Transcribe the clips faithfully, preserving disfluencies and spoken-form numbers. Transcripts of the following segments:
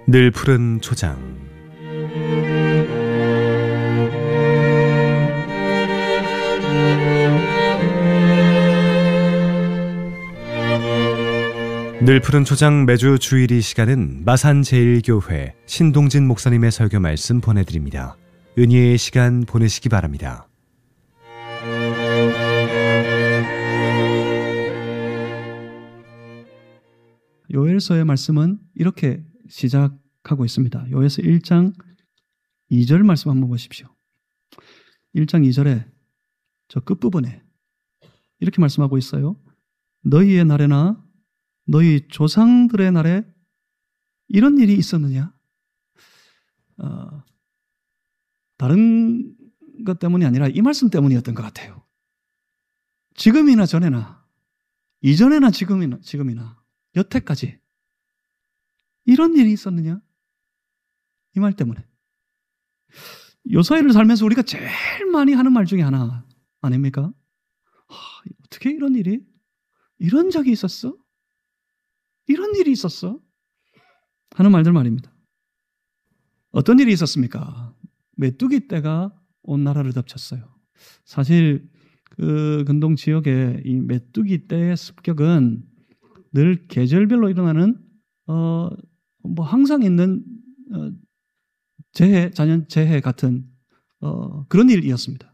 늘 푸른 초장. 늘 푸른 초장 매주 주일 이 시간은 마산제일교회 신동진 목사님의 설교 말씀 보내드립니다. 은혜의 시간 보내시기 바랍니다. 요엘서의 말씀은 이렇게 시작하고 있습니다. 요엘서 일 장 이 절 말씀 한번 보십시오. 일 장 이 절에 저 끝부분에 이렇게 말씀하고 있어요. 너희의 날에나 너희 조상들의 날에 이런 일이 있었느냐? 어, 다른 것 때문이 아니라 이 말씀 때문이었던 것 같아요. 지금이나 전에나 이전에나 지금이나 지금이나 여태까지 이런 일이 있었느냐? 이 말 때문에. 요사이를 살면서 우리가 제일 많이 하는 말 중에 하나 아닙니까? 하, 어떻게 이런 일이? 이런 적이 있었어? 이런 일이 있었어? 하는 말들 말입니다. 어떤 일이 있었습니까? 메뚜기 떼가 온 나라를 덮쳤어요. 사실 그 근동 지역의 이 메뚜기 떼의 습격은 늘 계절별로 일어나는 어 뭐 항상 있는 어 재해, 자연 재해 같은 어 그런 일이었습니다.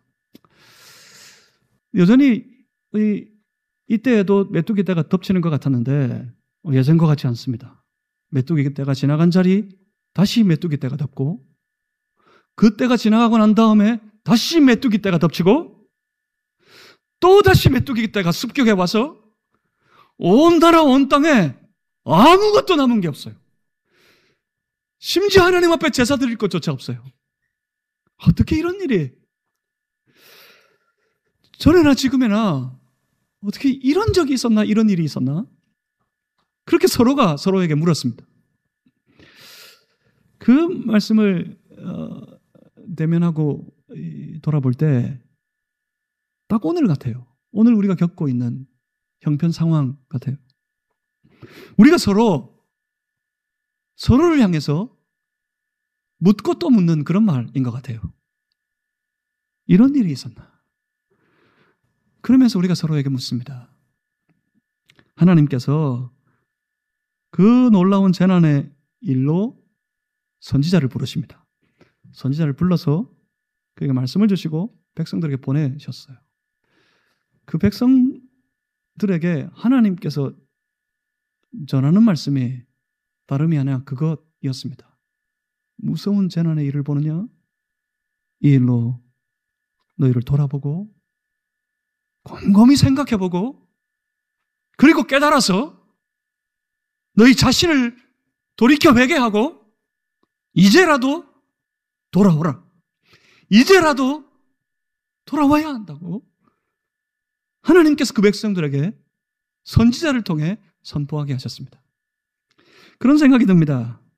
여전히 이 이때에도 메뚜기 떼가 덮치는 것 같았는데 예전과 같지 않습니다. 메뚜기 떼가 지나간 자리 다시 메뚜기 떼가 덮고 그 때가 지나가고 난 다음에 다시 메뚜기 떼가 덮치고 또 다시 메뚜기 떼가 습격해 와서 온 나라 온 땅에 아무것도 남은 게 없어요. 심지어 하나님 앞에 제사 드릴 것조차 없어요. 어떻게 이런 일이 전에나 지금에나 어떻게 이런 적이 있었나, 이런 일이 있었나? 그렇게 서로가 서로에게 물었습니다. 그 말씀을 어, 대면하고 돌아볼 때 딱 오늘 같아요. 오늘 우리가 겪고 있는 형편 상황 같아요. 우리가 서로 서로를 향해서 묻고 또 묻는 그런 말인 것 같아요. 이런 일이 있었나? 그러면서 우리가 서로에게 묻습니다. 하나님께서 그 놀라운 재난의 일로 선지자를 부르십니다. 선지자를 불러서 그에게 말씀을 주시고 백성들에게 보내셨어요. 그 백성들에게 하나님께서 전하는 말씀이 다름이 아니라 그것이었습니다. 무서운 재난의 일을 보느냐? 이 일로 너희를 돌아보고 곰곰이 생각해보고 그리고 깨달아서 너희 자신을 돌이켜 회개하고 이제라도 돌아오라. 이제라도 돌아와야 한다고 하나님께서 그 백성들에게 선지자를 통해 선포하게 하셨습니다. 그런 생각이 듭니다.